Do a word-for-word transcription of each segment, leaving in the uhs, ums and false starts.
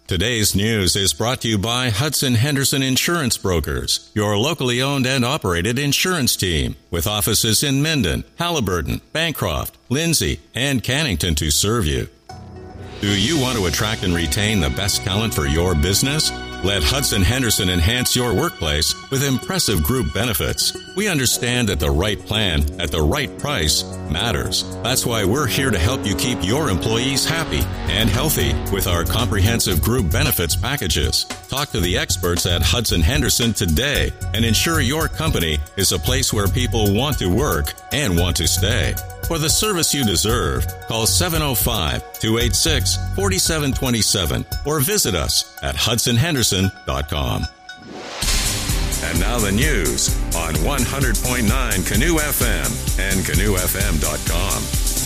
Today's news is brought to you by Hudson Henderson Insurance Brokers, your locally owned and operated insurance team, with offices in Minden, Halliburton, Bancroft, Lindsay, and Cannington to serve you. Do you want to attract and retain the best talent for your business? Let Hudson Henderson enhance your workplace with impressive group benefits. We understand that the right plan at the right price matters. That's why we're here to help you keep your employees happy and healthy with our comprehensive group benefits packages. Talk to the experts at Hudson Henderson today and ensure your company is a place where people want to work and want to stay. For the service you deserve, call seven oh five, two eight six, four seven two seven or visit us at hudson henderson dot com. And now the news on one hundred point nine Canoe F M and canoe f m dot com.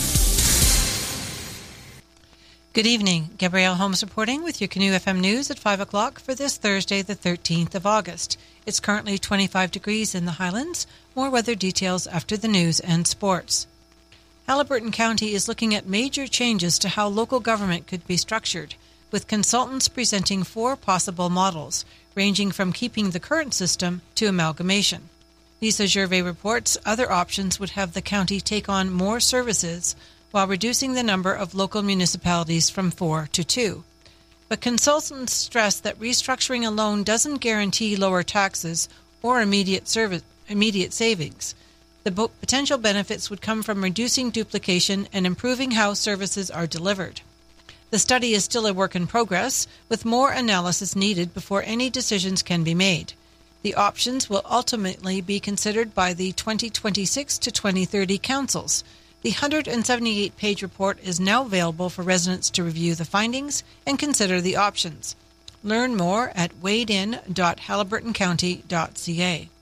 Good evening. Gabrielle Holmes reporting with your Canoe F M News at five o'clock for this Thursday, the thirteenth of August. It's currently twenty-five degrees in the Highlands. More weather details after the news and sports. Halliburton County is looking at major changes to how local government could be structured, with consultants presenting four possible models, ranging from keeping the current system to amalgamation. Lisa Gervais reports other options would have the county take on more services while reducing the number of local municipalities from four to two. But consultants stress that restructuring alone doesn't guarantee lower taxes or immediate service, immediate savings. The potential benefits would come from reducing duplication and improving how services are delivered. The study is still a work in progress, with more analysis needed before any decisions can be made. The options will ultimately be considered by the twenty twenty-six to twenty thirty councils. The one hundred seventy-eight page report is now available for residents to review the findings and consider the options. Learn more at wade in dot halliburton county dot c a.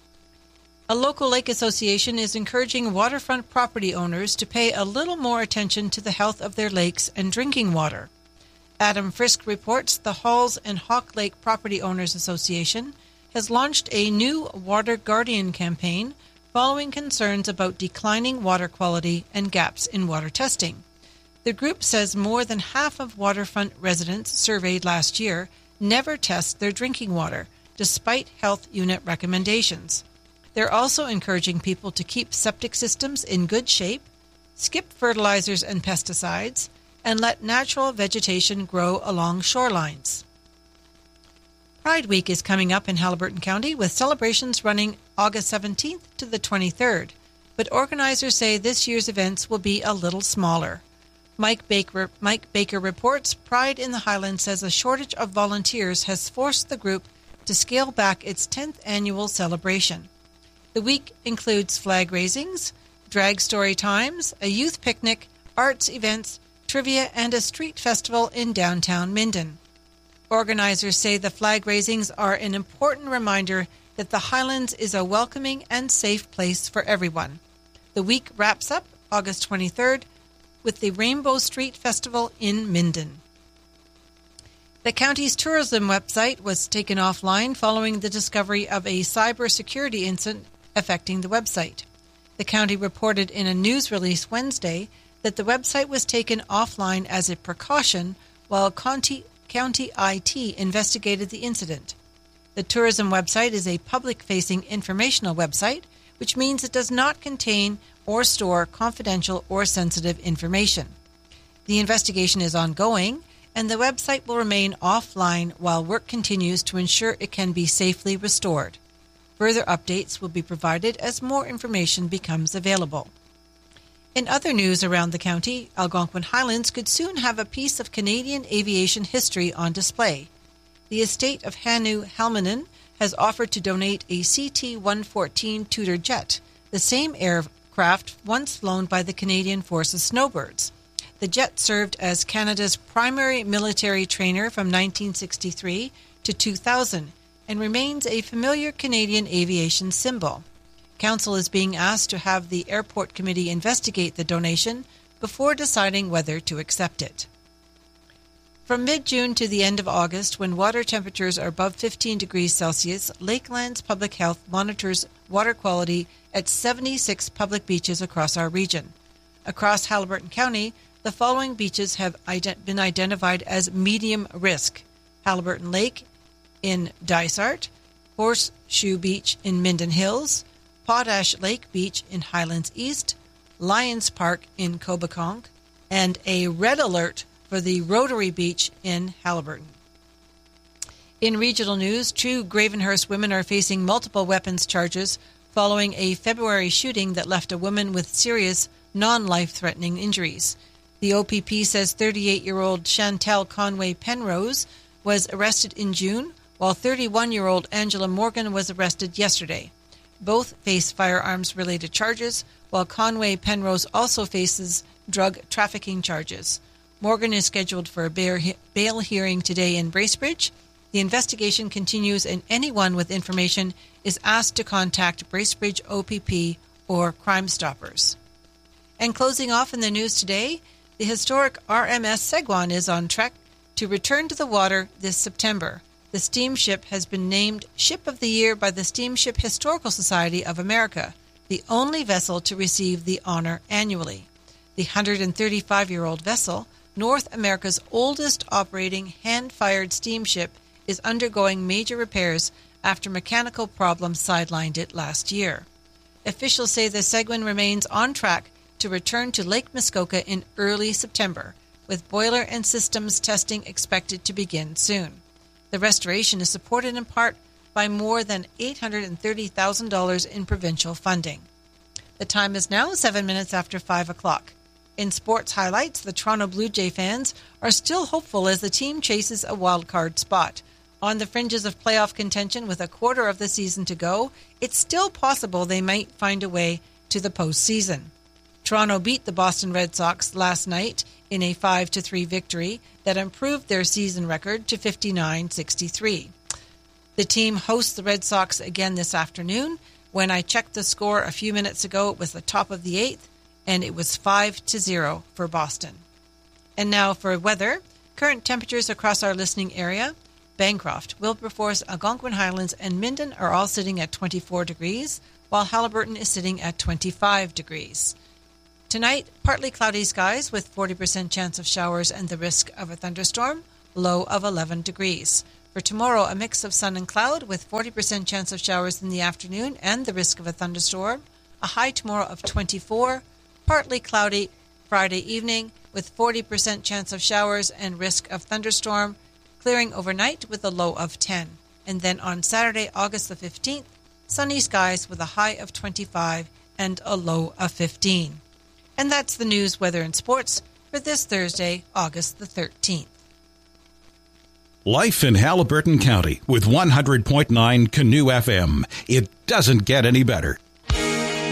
A local lake association is encouraging waterfront property owners to pay a little more attention to the health of their lakes and drinking water. Adam Frisk reports the Halls and Hawk Lake Property Owners Association has launched a new Water Guardian campaign following concerns about declining water quality and gaps in water testing. The group says more than half of waterfront residents surveyed last year never test their drinking water, despite health unit recommendations. They're also encouraging people to keep septic systems in good shape, skip fertilizers and pesticides, and let natural vegetation grow along shorelines. Pride Week is coming up in Halliburton County, with celebrations running August seventeenth to the twenty-third, but organizers say this year's events will be a little smaller. Mike Baker, Mike Baker reports Pride in the Highlands says a shortage of volunteers has forced the group to scale back its tenth annual celebration. The week includes flag raisings, drag story times, a youth picnic, arts events, trivia, and a street festival in downtown Minden. Organizers say the flag raisings are an important reminder that the Highlands is a welcoming and safe place for everyone. The week wraps up August twenty-third with the Rainbow Street Festival in Minden. The county's tourism website was taken offline following the discovery of a cybersecurity incident affecting the website. The county reported in a news release Wednesday that the website was taken offline as a precaution while county, county I T investigated the incident. The tourism website is a public-facing informational website, which means it does not contain or store confidential or sensitive information. The investigation is ongoing, and the website will remain offline while work continues to ensure it can be safely restored. Further updates will be provided as more information becomes available. In other news around the county, Algonquin Highlands could soon have a piece of Canadian aviation history on display. The estate of Hannu Helminen has offered to donate a C T one fourteen Tudor jet, the same aircraft once flown by the Canadian Forces Snowbirds. The jet served as Canada's primary military trainer from nineteen sixty-three to two thousand, and remains a familiar Canadian aviation symbol. Council is being asked to have the airport committee investigate the donation before deciding whether to accept it. From mid-June to the end of August, when water temperatures are above fifteen degrees Celsius, Lakelands Public Health monitors water quality at seventy-six public beaches across our region. Across Halliburton County, the following beaches have ident- been identified as medium risk: Haliburton Lake in Dysart, Horseshoe Beach in Minden Hills, Potash Lake Beach in Highlands East, Lions Park in Coboconk, and a red alert for the Rotary Beach in Haliburton. In regional news, two Gravenhurst women are facing multiple weapons charges following a February shooting that left a woman with serious, non-life-threatening injuries. The O P P says thirty-eight-year-old Chantel Conway Penrose was arrested in June, while thirty-one-year-old Angela Morgan was arrested yesterday. Both face firearms-related charges, while Conway Penrose also faces drug trafficking charges. Morgan is scheduled for a bail hearing today in Bracebridge. The investigation continues, and anyone with information is asked to contact Bracebridge O P P or Crime Stoppers. And closing off in the news today, the historic R M S Segwan is on track to return to the water this September. The steamship has been named Ship of the Year by the Steamship Historical Society of America, the only vessel to receive the honor annually. The one hundred thirty-five-year-old vessel, North America's oldest operating hand-fired steamship, is undergoing major repairs after mechanical problems sidelined it last year. Officials say the Segwan remains on track to return to Lake Muskoka in early September, with boiler and systems testing expected to begin soon. The restoration is supported in part by more than eight hundred thirty thousand dollars in provincial funding. The time is now seven minutes after five o'clock. In sports highlights, the Toronto Blue Jay fans are still hopeful as the team chases a wild-card spot. On the fringes of playoff contention with a quarter of the season to go, it's still possible they might find a way to the postseason. Toronto beat the Boston Red Sox last night in a five to three victory that improved their season record to fifty-nine sixty-three. The team hosts the Red Sox again this afternoon. When I checked the score a few minutes ago, it was the top of the eighth, and it was five to zero for Boston. And now for weather. Current temperatures across our listening area. Bancroft, Wilberforce, Algonquin Highlands, and Minden are all sitting at twenty-four degrees, while Haliburton is sitting at twenty-five degrees. Tonight, partly cloudy skies with forty percent chance of showers and the risk of a thunderstorm, low of eleven degrees. For tomorrow, a mix of sun and cloud with forty percent chance of showers in the afternoon and the risk of a thunderstorm, a high tomorrow of twenty-four, partly cloudy Friday evening with forty percent chance of showers and risk of thunderstorm, clearing overnight with a low of ten. And then on Saturday, August the fifteenth, sunny skies with a high of twenty-five and a low of fifteen. And that's the news, weather, and sports for this Thursday, August the thirteenth. Life in Haliburton County with one hundred point nine Canoe F M. It doesn't get any better.